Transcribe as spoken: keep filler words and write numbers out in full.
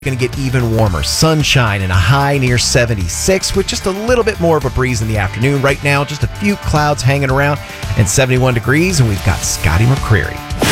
Going to get even warmer. Sunshine and a high near seventy-six with just a little bit more of a breeze in the afternoon. Right now, just a few clouds hanging around and seventy-one degrees, and we've got Scotty McCreery.